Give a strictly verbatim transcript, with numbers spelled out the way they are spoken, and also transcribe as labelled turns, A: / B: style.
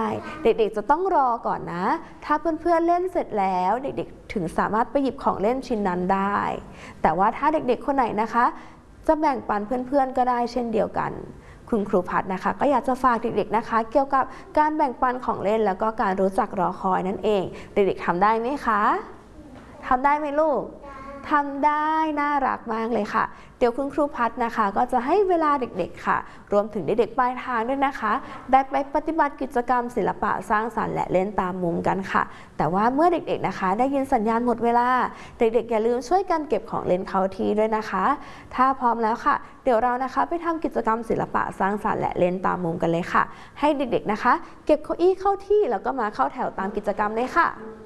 A: เด็กๆจะต้องรอก่อนนะถ้าเพื่อนๆเล่นเสร็จแล้วเด็กๆถึงสามารถไปหยิบของเล่นชิ้นนั้นได้แต่ว่าถ้าเด็กๆคนไหนนะคะจะแบ่งปันเพื่อนๆก็ได้เช่นเดียวกันคุณครูพัฒน์นะคะก็อยากจะฝากเด็กๆนะคะเกี่ยวกับการแบ่งปันของเล่นแล้วก็การรู้จักรอคอยนั่นเองเด็กๆทำได้ไหมคะทำได้ไหมลูกทำได้น่ารักมากเลยค่ะเดี๋ยวคุณครูพัฒน์นะคะก็จะให้เวลาเด็กๆค่ะรวมถึงเด็กๆปลายทางด้วยนะคะได้ไปปฏิบัติกิจกรรมศิลปะสร้างสรรค์และเล่นตามมุมกันค่ะแต่ว่าเมื่อเด็กๆนะคะได้ยินสัญญาณหมดเวลาเด็กๆอย่าลืมช่วยกันเก็บของเล่นเข้าที่ด้วยนะคะถ้าพร้อมแล้วค่ะเดี๋ยวเรานะคะไปทำกิจกรรมศิลปะสร้างสรรค์และเล่นตามมุมกันเลยค่ะให้เด็กๆนะคะเก็บเก้าอี้เข้าที่แล้วก็มาเข้าแถวตามกิจกรรมเลยค่ะ